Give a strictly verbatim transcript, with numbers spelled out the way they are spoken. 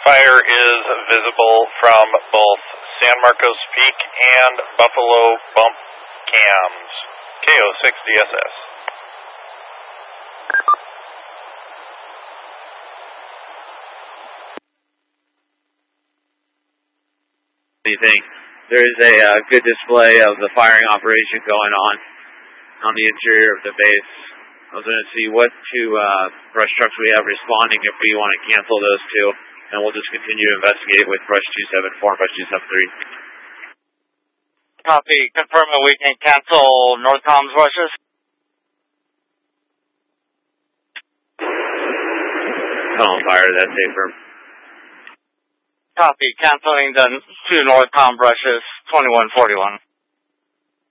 fire is visible from both San Marcos Peak and Buffalo Bump cams. K O six D S S. What do you think? There is a uh, good display of the firing operation going on on the interior of the base. I was going to see what two uh, brush trucks we have responding if we want to cancel those two, and we'll just continue to investigate with brush two seven four and brush two seven three. Copy. Confirm that we can cancel Northcom's rushes. Calm fire, that's a firm. Copy. Canceling the two Northcom brushes, twenty-one forty-one.